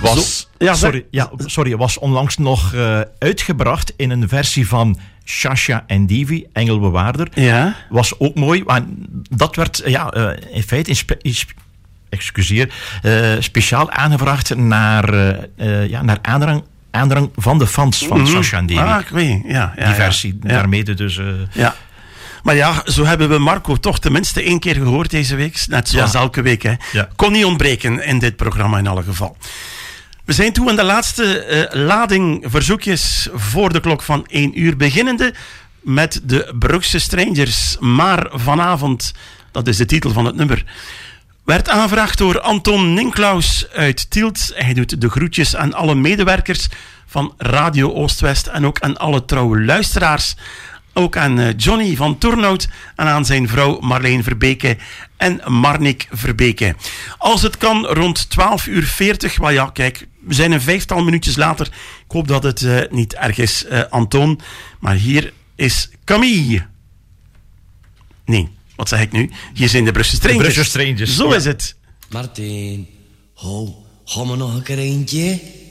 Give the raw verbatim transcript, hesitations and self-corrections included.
Was, Zo, ja, sorry, ja, sorry, was onlangs nog uh, uitgebracht in een versie van Sasha en Divi, Engelbewaarder. Ja. Was ook mooi. Maar dat werd ja, uh, in feite... In spe- in spe- excuseer, uh, speciaal aangevraagd naar, uh, uh, ja, naar aandrang, aandrang van de fans van mm-hmm. Sasha en Divi. Ah, ik weet, ja. ja Die versie, ja. daarmee dus... Uh, ja. Maar ja, zo hebben we Marco toch tenminste één keer gehoord deze week. Net zoals ja. elke week. Hè. Ja. Kon niet ontbreken in dit programma in alle geval. We zijn toe aan de laatste uh, lading verzoekjes voor de klok van één uur. Beginnende met de Brugse Strangers. Maar vanavond, dat is de titel van het nummer... werd aangevraagd door Anton Ninklaus uit Tielt. Hij doet de groetjes aan alle medewerkers van Radio Oost-West en ook aan alle trouwe luisteraars. Ook aan Johnny van Turnhout en aan zijn vrouw Marleen Verbeke en Marnik Verbeke. Als het kan, rond twaalf uur veertig. Maar ja, kijk, we zijn een vijftal minuutjes later. Ik hoop dat het uh, niet erg is, uh, Anton. Maar hier is Camille. Nee. Wat zeg ik nu? Hier zijn de Brugse Strangers. De Brugse Strangers. Zo is het. Martin, ho, gaan we nog een keer eentje?